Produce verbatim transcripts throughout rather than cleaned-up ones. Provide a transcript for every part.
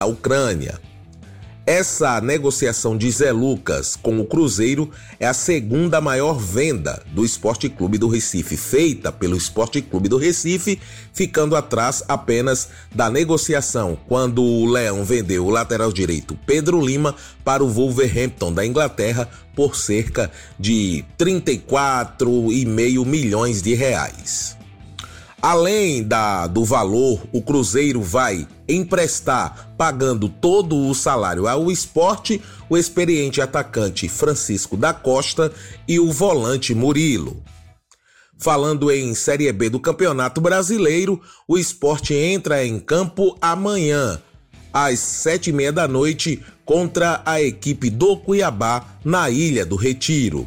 a Ucrânia. Essa negociação de Zé Lucas com o Cruzeiro é a segunda maior venda do Sport Clube do Recife, feita pelo Sport Clube do Recife, ficando atrás apenas da negociação quando o Leão vendeu o lateral direito Pedro Lima para o Wolverhampton da Inglaterra por cerca de trinta e quatro vírgula cinco milhões de reais. Além da, do valor, o Cruzeiro vai emprestar, pagando todo o salário ao Sport, o experiente atacante Francisco da Costa e o volante Murilo. Falando em Série B do Campeonato Brasileiro, o Sport entra em campo amanhã, às sete e meia da noite, contra a equipe do Cuiabá, na Ilha do Retiro.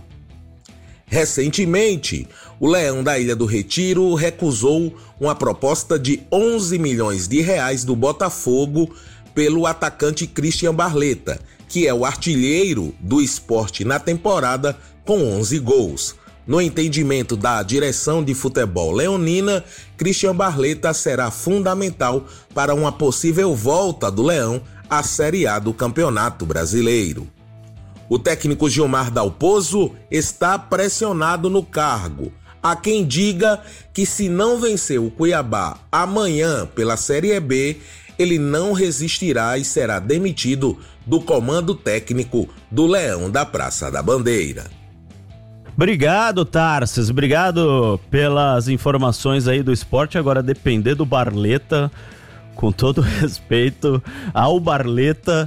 Recentemente, o Leão da Ilha do Retiro recusou uma proposta de onze milhões de reais do Botafogo pelo atacante Christian Barleta, que é o artilheiro do Sport na temporada com onze gols. No entendimento da direção de futebol leonina, Christian Barleta será fundamental para uma possível volta do Leão à Série A do Campeonato Brasileiro. O técnico Gilmar Dalpozo está pressionado no cargo. Há quem diga que se não vencer o Cuiabá amanhã pela Série B, ele não resistirá e será demitido do comando técnico do Leão da Praça da Bandeira. Obrigado, Tarsis. Obrigado pelas informações aí do esporte. Agora, depender do Barleta, com todo respeito ao Barleta.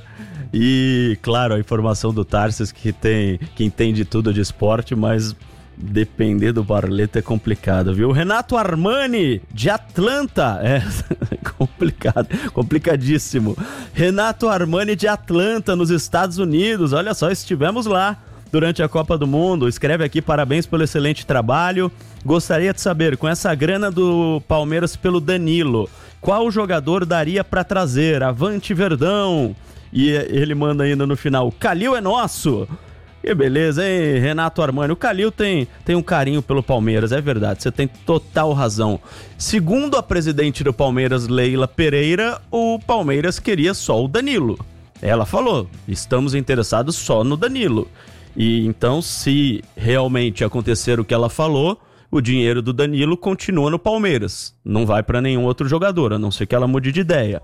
E, claro, a informação do Tarsis que, tem, que entende tudo de esporte, mas depender do Barleta é complicado, viu? Renato Armani, de Atlanta, é complicado, complicadíssimo. Renato Armani, de Atlanta, nos Estados Unidos, olha só, estivemos lá durante a Copa do Mundo. Escreve aqui: parabéns pelo excelente trabalho. Gostaria de saber, com essa grana do Palmeiras pelo Danilo, qual jogador daria para trazer? Avante Verdão! E ele manda ainda no final: Calil é nosso. Que beleza, hein, Renato Armani? O Calil tem, tem um carinho pelo Palmeiras, é verdade, você tem total razão. Segundo a presidente do Palmeiras, Leila Pereira, o Palmeiras queria só o Danilo. Ela falou: estamos interessados só no Danilo. E então, se realmente acontecer o que ela falou, o dinheiro do Danilo continua no Palmeiras. Não vai para nenhum outro jogador, a não ser que ela mude de ideia.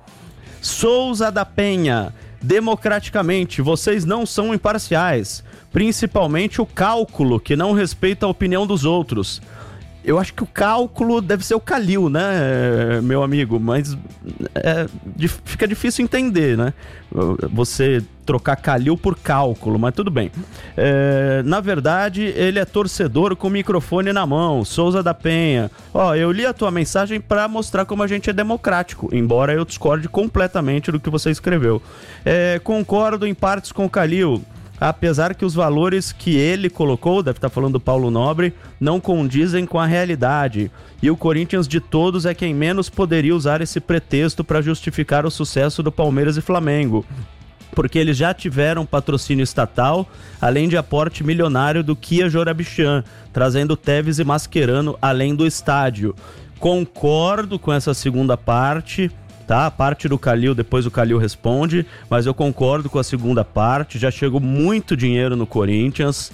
Souza da Penha: democraticamente, vocês não são imparciais, principalmente o cálculo, que não respeita a opinião dos outros. Eu acho que o cálculo deve ser o Calil, né, meu amigo? Mas é, fica difícil entender, né? Você trocar Calil por cálculo, mas tudo bem. É, na verdade, ele é torcedor com o microfone na mão. Souza da Penha: ó, eu li a tua mensagem para mostrar como a gente é democrático, embora eu discorde completamente do que você escreveu. É, concordo em partes com o Calil, apesar que os valores que ele colocou, deve estar falando do Paulo Nobre, não condizem com a realidade. E o Corinthians de todos é quem menos poderia usar esse pretexto para justificar o sucesso do Palmeiras e Flamengo, porque eles já tiveram patrocínio estatal, além de aporte milionário do Kia Jorabichã, trazendo Tevez e Mascherano além do estádio. Concordo com essa segunda parte, tá? A parte do Calil, depois o Calil responde, mas eu concordo com a segunda parte. Já chegou muito dinheiro no Corinthians,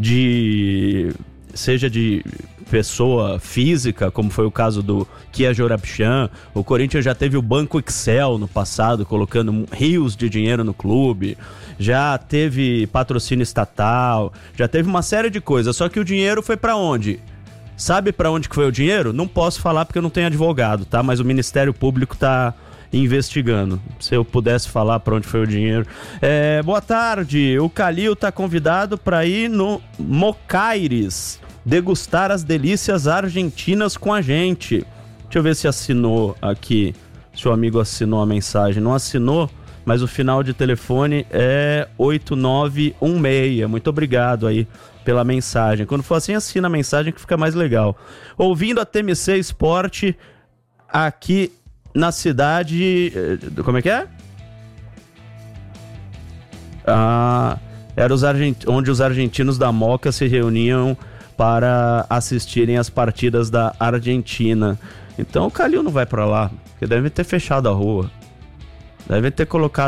de seja de pessoa física, como foi o caso do Kia Jorabichã. O Corinthians já teve o Banco Excel no passado, colocando rios de dinheiro no clube. Já teve patrocínio estatal, já teve uma série de coisas. Só que o dinheiro foi pra onde? Sabe pra onde que foi o dinheiro? Não posso falar porque eu não tenho advogado, tá? Mas o Ministério Público tá investigando. Se eu pudesse falar pra onde foi o dinheiro. É, boa tarde. O Calil tá convidado pra ir no Mocaires degustar as delícias argentinas com a gente. Deixa eu ver se assinou aqui. Se o amigo assinou a mensagem. Não assinou, mas o final de telefone é oito nove um seis. Muito obrigado aí pela mensagem. Quando for assim, assina a mensagem que fica mais legal. Ouvindo a T M C Esporte aqui na cidade... Como é que é? Ah, era os argent... onde os argentinos da Moca se reuniam para assistirem as partidas da Argentina. Então o Calil não vai pra lá, porque deve ter fechado a rua. Deve ter colocado